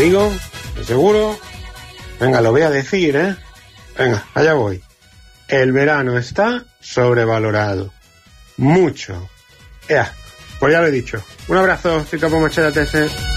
digo, ¿de seguro? Venga, lo voy a decir, ¿eh? Venga, allá voy. El verano está sobrevalorado. Mucho. Ya, pues ya lo he dicho. Un abrazo, soy Capo Machete TS.